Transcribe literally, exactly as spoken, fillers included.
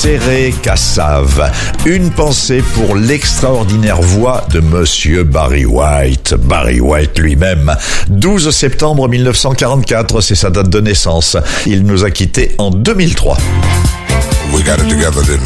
serré Cassav. Une pensée pour l'extraordinaire voix de Monsieur Barry White. Barry White lui-même. douze septembre mille neuf cent quarante-quatre, c'est sa date de naissance. Il nous a quittés en deux mille trois. We got it together, didn't we?